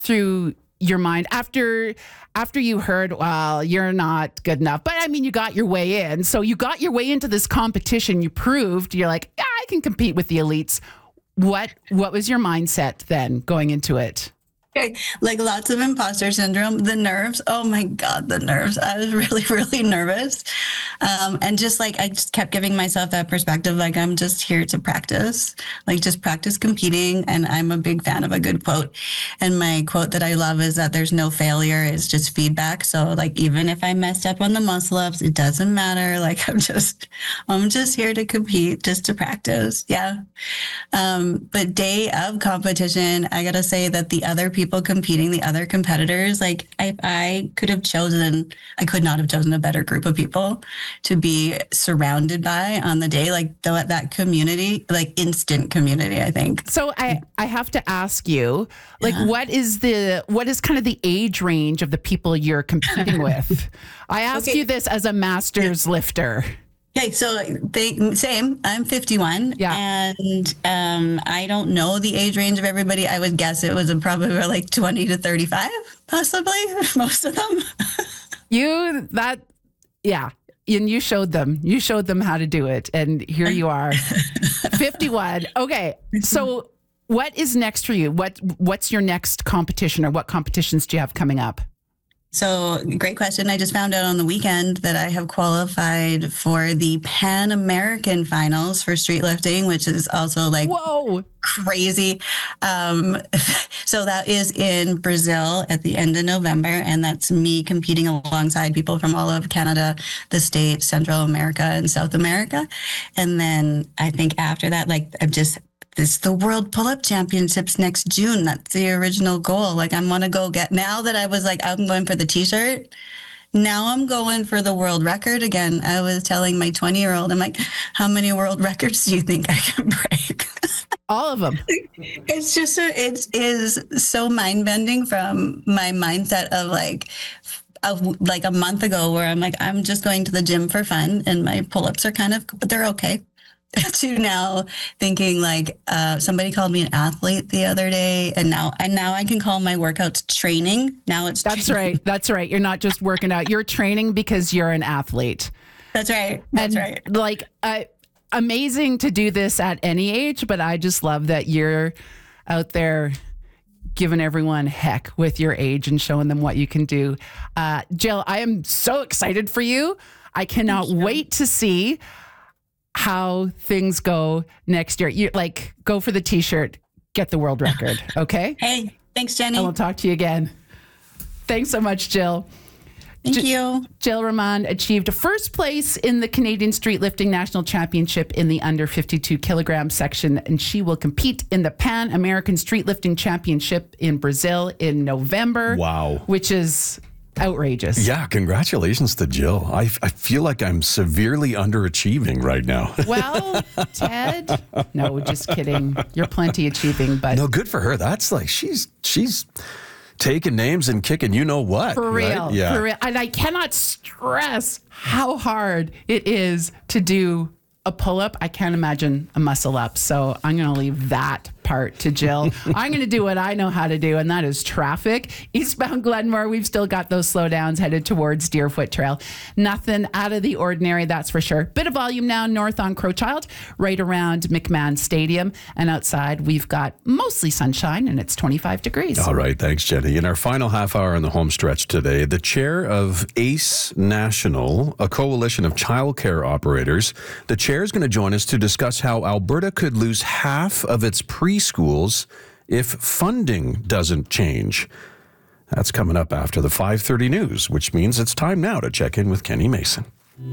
through your mind after you heard, well, you're not good enough? But I mean, you got your way in. So you got your way into this competition. You proved you're like, yeah, I can compete with the elites. What was your mindset then going into it? Okay. Like lots of imposter syndrome, the nerves. Oh my God, the nerves. I was really, really nervous. And just like, I just kept giving myself that perspective. Like, I'm just here to practice, like just practice competing. And I'm a big fan of a good quote. And my quote that I love is that there's no failure. It's just feedback. So like, even if I messed up on the muscle ups, it doesn't matter. Like, I'm just here to compete, just to practice. Yeah. But day of competition, I got to say that the other people competing, the other competitors, like I could not have chosen a better group of people to be surrounded by on the day, like that community, like instant community, I think. So I have to ask you, like, what is kind of the age range of the people you're competing with? I ask you this as a master's lifter. Okay, so same. I'm 51, and I don't know the age range of everybody. I would guess it was probably like 20 to 35, possibly, most of them. And you showed them how to do it, and here you are, 51. Okay, so what is next for you? What's your next competition, or what competitions do you have coming up? So great question. I just found out on the weekend that I have qualified for the Pan American finals for street lifting, which is also like crazy. So that is in Brazil at the end of November. And that's me competing alongside people from all of Canada, the States, Central America, and South America. And then I think after that, like it's the World Pull-Up Championships next June. That's the original goal. Like, I want to go now that I was like, I'm going for the t-shirt. Now I'm going for the world record again. I was telling my 20-year-old, I'm like, how many world records do you think I can break? All of them. It's just, it is so mind-bending from my mindset of like a month ago where I'm like, I'm just going to the gym for fun and my pull-ups are but they're okay. To now thinking like somebody called me an athlete the other day, and now I can call my workouts training. Now it's That's right. You're not just working out. You're training because you're an athlete. That's right. Like amazing to do this at any age, but I just love that you're out there giving everyone heck with your age and showing them what you can do. Jill, I am so excited for you. I cannot wait to see how things go next year. You go for the t-shirt, get the world record. Okay. Hey, thanks, Jenny. And we'll talk to you again. Thanks so much, Jill. Thank you. Jill Ramand achieved first place in the Canadian Street Lifting National Championship in the under 52 kilogram section, and she will compete in the Pan American Street Lifting Championship in Brazil in November. Wow. Which is outrageous. Yeah, congratulations to Jill. I feel like I'm severely underachieving right now. Well, Ted, no, just kidding. You're plenty achieving, but no, good for her. That's like she's taking names and kicking you know what. For real. Right? Yeah. For real. And I cannot stress how hard it is to do a pull-up. I can't imagine a muscle up. So I'm going to leave that part to Jill. I'm going to do what I know how to do, and that is traffic. Eastbound Glenmore, we've still got those slowdowns headed towards Deerfoot Trail. Nothing out of the ordinary, that's for sure. Bit of volume now north on Crowchild, right around McMahon Stadium. And outside, we've got mostly sunshine, and it's 25 degrees. All right, thanks, Jenny. In our final half hour on the home stretch today, the chair of ACE National, a coalition of childcare operators, the chair is going to join us to discuss how Alberta could lose half of its preschools if funding doesn't change. That's coming up after the 5:30 news, which means it's time now to check in with Kenny Mason.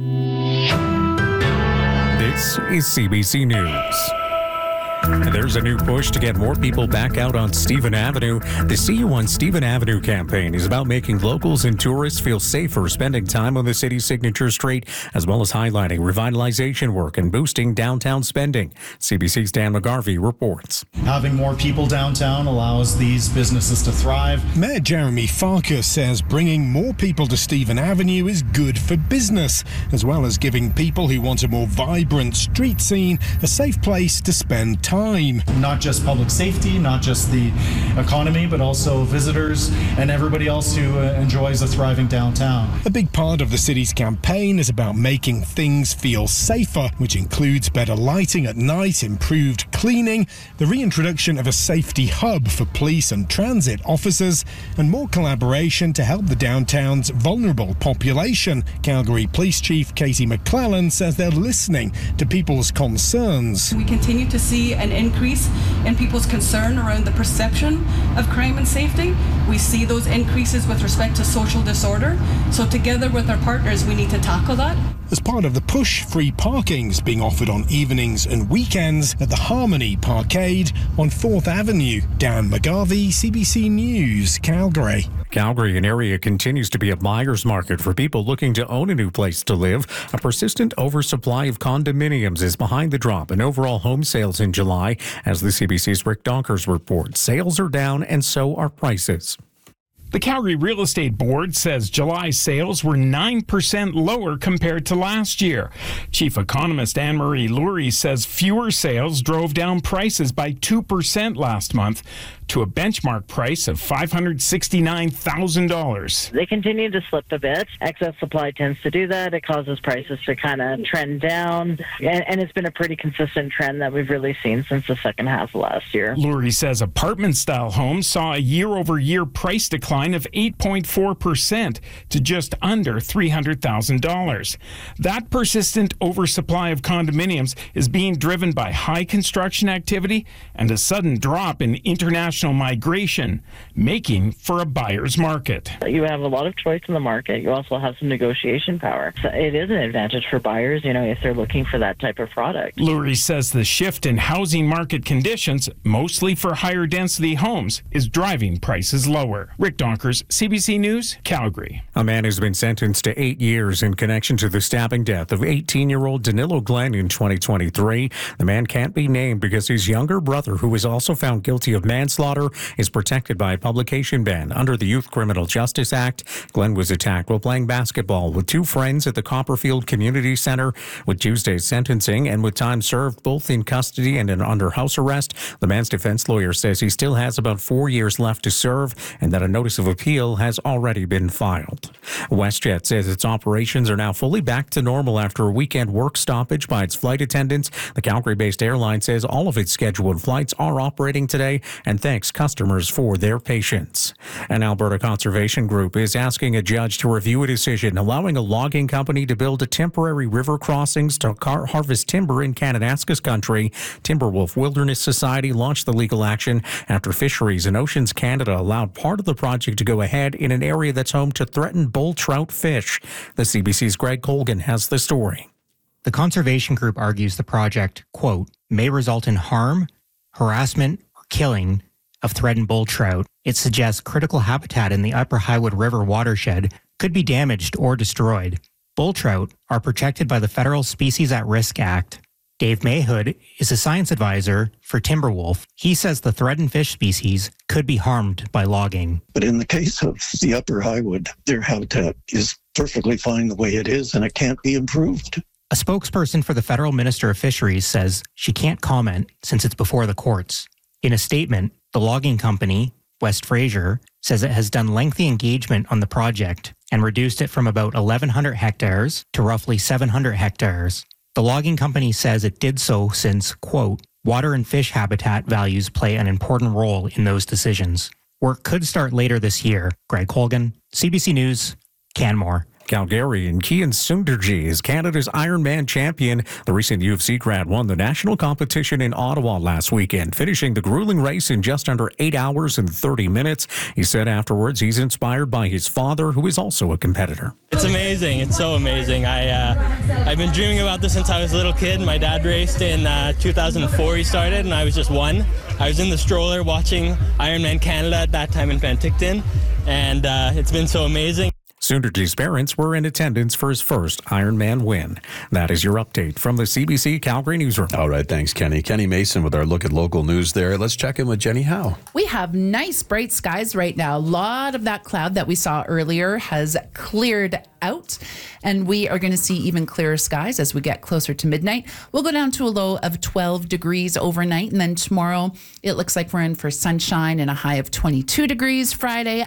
This is CBC News. There's a new push to get more people back out on Stephen Avenue. The See You on Stephen Avenue campaign is about making locals and tourists feel safer spending time on the city's signature street, as well as highlighting revitalization work and boosting downtown spending. CBC's Dan McGarvey reports. Having more people downtown allows these businesses to thrive. Mayor Jeremy Farkas says bringing more people to Stephen Avenue is good for business, as well as giving people who want a more vibrant street scene a safe place to spend time. Not just public safety, not just the economy, but also visitors and everybody else who enjoys a thriving downtown. A big part of the city's campaign is about making things feel safer, which includes better lighting at night, improved cleaning, the reintroduction of a safety hub for police and transit officers, and more collaboration to help the downtown's vulnerable population. Calgary Police Chief Katie McClellan says they're listening to people's concerns. We continue to see an increase in people's concern around the perception of crime and safety. We see those increases with respect to social disorder. So together with our partners, we need to tackle that. As part of the push, free parking's being offered on evenings and weekends at the Harmony Parkade on 4th Avenue. Dan McGarvey, CBC News, Calgary. Calgary, an area continues to be a buyer's market for people looking to own a new place to live. A persistent oversupply of condominiums is behind the drop in overall home sales in July. As the CBC's Rick Donkers reports, sales are down and so are prices. The Calgary Real Estate Board says July sales were 9% lower compared to last year. Chief economist Anne-Marie Lurie says fewer sales drove down prices by 2% last month to a benchmark price of $569,000. They continue to slip a bit. Excess supply tends to do that. It causes prices to kind of trend down. And it's been a pretty consistent trend that we've really seen since the second half of last year. Lurie says apartment-style homes saw a year-over-year price decline of 8.4% to just under $300,000. That persistent oversupply of condominiums is being driven by high construction activity and a sudden drop in international migration, making for a buyer's market. You have a lot of choice in the market. You also have some negotiation power. So it is an advantage for buyers, if they're looking for that type of product. Lurie says the shift in housing market conditions, mostly for higher density homes, is driving prices lower. Rick Donkers, CBC News, Calgary. A man has been sentenced to 8 years in connection to the stabbing death of 18-year-old Danilo Glenn in 2023. The man can't be named because his younger brother, who was also found guilty of manslaughter, is protected by a publication ban under the Youth Criminal Justice Act. Glenn was attacked while playing basketball with two friends at the Copperfield Community Center. With Tuesday's sentencing and with time served both in custody and under house arrest, the man's defense lawyer says he still has about 4 years left to serve and that a notice of appeal has already been filed. WestJet says its operations are now fully back to normal after a weekend work stoppage by its flight attendants. The Calgary-based airline says all of its scheduled flights are operating today and thanks customers for their patience. An Alberta conservation group is asking a judge to review a decision allowing a logging company to build a temporary river crossings to harvest timber in Kananaskis country. Timberwolf Wilderness Society launched the legal action after Fisheries and Oceans Canada allowed part of the project to go ahead in an area that's home to threatened bull trout fish. The CBC's Greg Colgan has the story. The conservation group argues the project, quote, may result in harm, harassment, or killing of threatened bull trout. It suggests critical habitat in the Upper Highwood River watershed could be damaged or destroyed. Bull trout are protected by the Federal Species at Risk Act. Dave Mayhood is a science advisor for Timberwolf. He says the threatened fish species could be harmed by logging. But in the case of the Upper Highwood, their habitat is perfectly fine the way it is, and it can't be improved. A spokesperson for the Federal Minister of Fisheries says she can't comment since it's before the courts. In a statement, the logging company, West Fraser, says it has done lengthy engagement on the project and reduced it from about 1,100 hectares to roughly 700 hectares. The logging company says it did so since, quote, water and fish habitat values play an important role in those decisions. Work could start later this year. Greg Colgan, CBC News, Canmore. Calgarian Kian Sundarji is Canada's Ironman champion. The recent UFC grad won the national competition in Ottawa last weekend, finishing the grueling race in just under 8 hours and 30 minutes. He said afterwards he's inspired by his father, who is also a competitor. It's amazing. It's so amazing. I've been dreaming about this since I was a little kid. My dad raced in 2004. He started, and I was just one. I was in the stroller watching Ironman Canada at that time in Penticton, and it's been so amazing. Sunderji's parents were in attendance for his first Ironman win. That is your update from the CBC Calgary Newsroom. All right, thanks, Kenny. Kenny Mason with our look at local news there. Let's check in with Jenny Howe. We have nice bright skies right now. A lot of that cloud that we saw earlier has cleared out, and we are going to see even clearer skies as we get closer to midnight. We'll go down to a low of 12 degrees overnight, and then tomorrow it looks like we're in for sunshine and a high of 22 degrees. Friday,